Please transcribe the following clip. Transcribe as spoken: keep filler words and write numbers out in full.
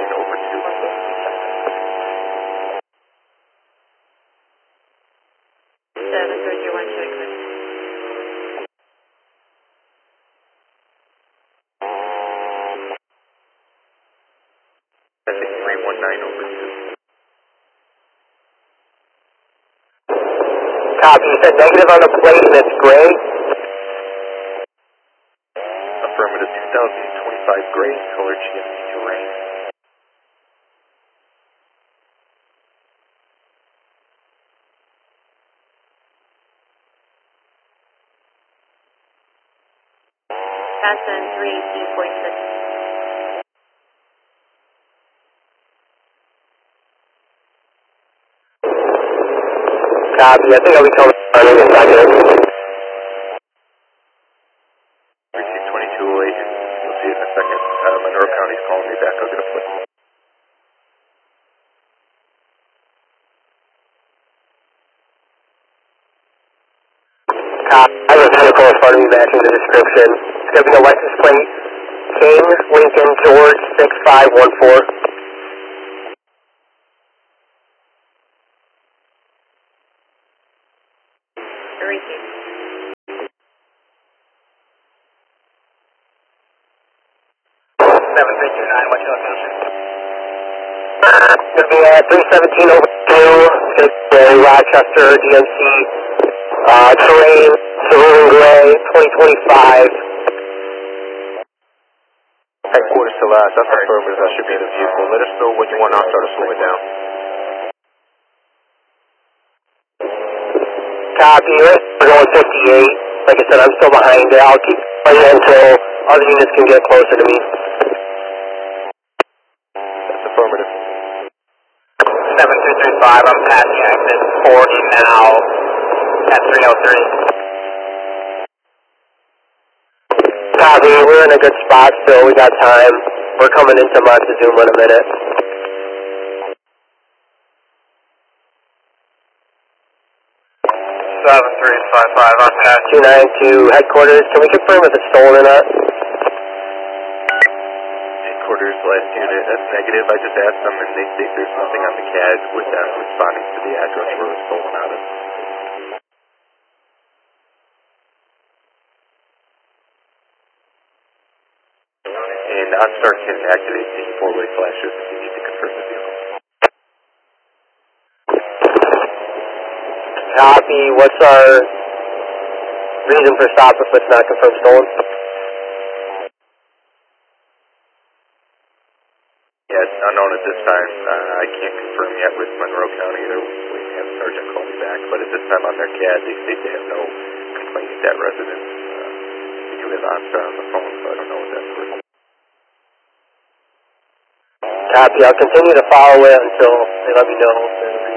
over two. seven three one, check. three one nine over two. Copy, you said negative on the plate and it's gray? Affirmative, two thousand twenty-five gray color G M C terrain. Aspen three eighteen point six. Copy, I think I'll be coming on in a second. Receive twenty-two oh eight, and you'll see it in a second. Uh, Monroe County's calling me back. I'll get a flip. Copy, I have a vehicle in front of me matching the description. It's going to be a license plate, King Lincoln George six five one four. Receive. seven three two nine, what's your location? It's going to be at three seventeen over two. It's going to be a Rochester D M C uh, terrain, Cerulean Gray, twenty twenty-five. Headquarters to last, that's affirmative. That should be the vehicle. Let us know when you want to start to slow it down. Copy, we're going fifty-eight. Like I said, I'm still behind it. I'll keep playing until other units can get closer to me. That's affirmative. seven two three five, I'm passing exit forty now at three oh three. Copy, we're in a good spot still. We got time. We're coming into Montezuma in a minute. seven three five five, I'm past two nine two headquarters. Can we confirm if it's stolen or not? Headquarters, last unit, that's negative. I just asked them and they state there's nothing on the C A D with them responding to the address where it was stolen out of. And OnStar can activate the four-way flashes if you need to confirm the vehicle. Copy, what's our reason for stop if it's not confirmed stolen? Yeah, it's unknown at this time. Uh, I can't confirm yet with Monroe County. They're waiting to have the sergeant call me back. But at this time on their C A D, they state they have no complaint at that residence. Uh, we do have OnStar on the phone, so I don't know what that's for. Copy, I'll continue to follow it until they let me know if there's